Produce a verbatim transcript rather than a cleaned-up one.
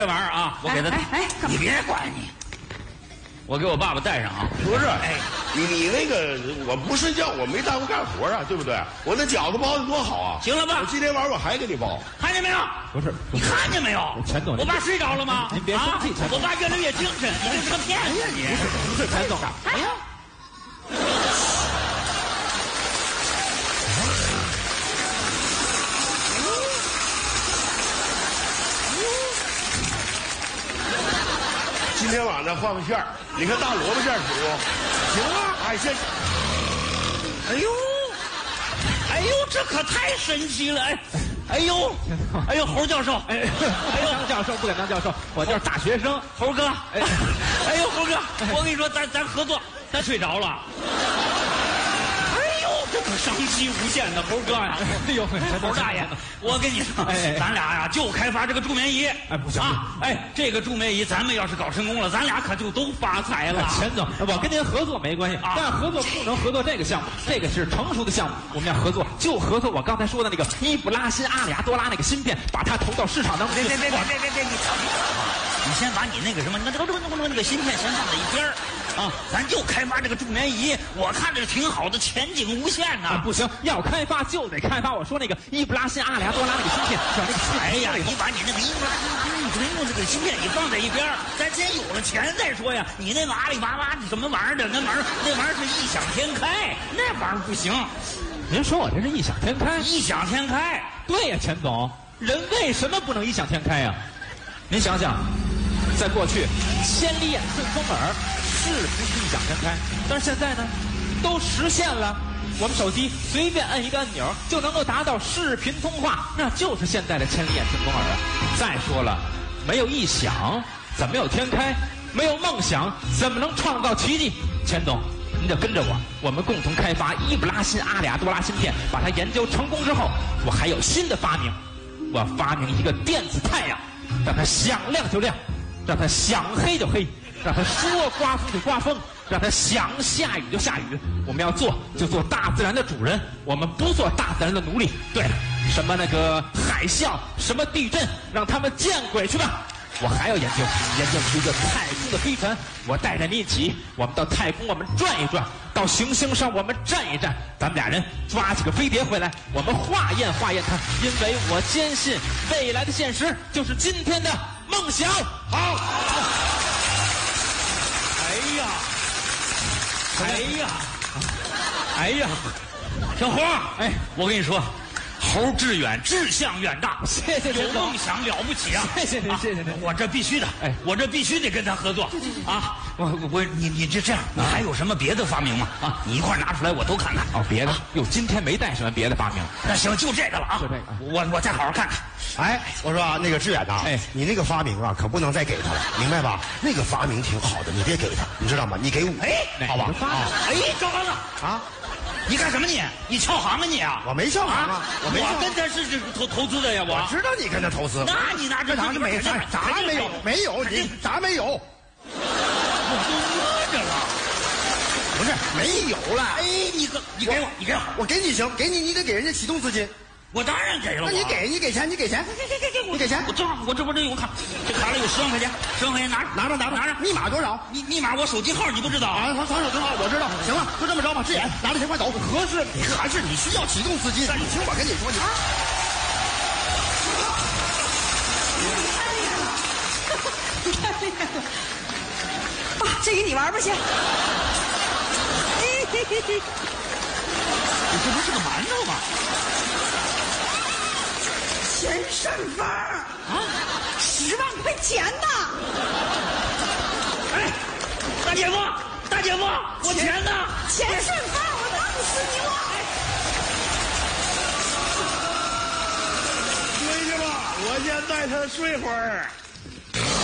这玩意儿啊，我给他， 哎哎， 你别管你，我给我爸爸带上啊。 不是，哎，你你那个，我不睡觉，我没耽误干活啊，对不对？我那饺子包的多好啊！ 行了吧？ 我今天晚上我还给你包， 看见没有？ 不是， 你看见没有？ 钱总， 我爸睡着了吗？ 您别生气，钱总， 我爸越来越精神，你这是个骗子，你不是钱总。 哎呀！ 今天晚上换个馅儿，你看大萝卜馅儿行不？ 行啊， 哎，先， 哎呦，哎呦，这可太神奇了！哎，哎呦，哎呦，侯教授，哎， 哎呦，当教授不敢当教授，我就是大学生。 侯哥，哎，哎呦，侯哥，我跟你说，咱咱合作，咱睡着了。这可商机无限的，猴哥呀！ 哎呦， 猴大爷，我跟你说， 哎， 咱俩呀就开发这个助眠仪。 哎，不行啊！哎，这个助眠仪，咱们要是搞成功了，咱俩可就都发财了。 钱总，我跟您合作没关系，但合作不能合作这个项目，这个是成熟的项目，我们要合作就合作我刚才说的那个伊布拉辛阿里亚多拉那个芯片，把它投到市场当中。 别别别别别别别，你你先把你那个什么那个那个那个芯片先放在一边儿。啊，咱就开发这个助眠仪，我看着挺好的，前景无限呐、 啊！不行，要开发就得开发。我说那个伊布拉辛阿里亚多拉那个芯片，叫那个。 哎呀，你把你那个伊布拉辛你用这个芯片你放在一边儿，咱先有了钱再说呀。你那个阿里巴巴什么玩意儿的，那玩意儿那玩意儿是异想天开，那玩意儿不行。 您说我这是异想天开？ 异想天开， 对呀，钱总，人为什么不能异想天开呀？您想想，在过去，千里眼顺风耳。是不是异想天开？但是现在呢，都实现了。我们手机随便按一个按钮，就能够达到视频通话，那就是现在的千里眼顺风耳。再说了，没有异想，怎么有天开？没有梦想，怎么能创造奇迹？钱总，您就跟着我，我们共同开发伊布拉辛阿里亚多拉芯片，把它研究成功之后，我还有新的发明。我要发明一个电子太阳，让它想亮就亮，让它想黑就黑。让他说刮风就刮风，让他想下雨就下雨。我们要做就做大自然的主人，我们不做大自然的奴隶。对了，什么那个海啸，什么地震，让他们见鬼去吧！我还要研究研究出一个太空的飞船，我带着你一起，我们到太空我们转一转，到行星上我们站一站，咱们俩人抓几个飞碟回来，我们化验化验它，因为我坚信未来的现实就是今天的梦想。好。 哎呀，哎呀，哎呀，小猴，哎，我跟你说，猴志远志向远大， 谢谢您， 有梦想了不起啊！ 谢谢您，谢谢您， 我这必须的，哎，我这必须得跟他合作啊！我我你你就这样，你还有什么别的发明吗？啊，你一块拿出来我都看看。 哦，别的，哟，今天没带什么别的发明。 那行，就这个了啊， 就这个， 我我再好好看看。 哎，我说啊，那个志远呐，哎，你那个发明啊，可不能再给他了，明白吧？那个发明挺好的，你别给他，你知道吗？你给我， 哎， 好吧？ 啊，哎，赵刚子啊， 你干什么你？你撬行啊你啊？ 我没撬行啊，我没。 我跟他是是投投资的呀，我。 我知道你跟他投资。 那你拿这啥都没啥啥没有没有你啥没有。 我都饿着了。 不是没有了。 哎，你给，你给我，你给我， 我给你行，给你你得给人家启动资金。 我当然给了。 那你给你给钱，你给钱， 给给给给， 你给钱。 我这我这不这有卡，这卡里有十万块钱，十万块钱拿着拿着拿着拿着。 密码多少？ 密密码我手机号你不知道啊？他他手机号我知道。行了，就这么着吧。志远，拿着钱快走。合适还是你需要启动资金？你听我跟你说，你。 太厉害了！爸，这给你玩吧，行。 你这不是个馒头吗？ 钱顺风啊！十万块钱呢！ 哎，大姐夫，大姐夫，我钱呢？ 钱顺风，我弄死你我！ 回去吧，我先带他睡会儿。